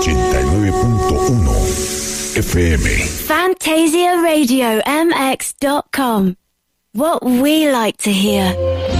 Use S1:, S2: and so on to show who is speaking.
S1: 89.1 FM.
S2: FantasiaRadioMX.com. What we like to hear.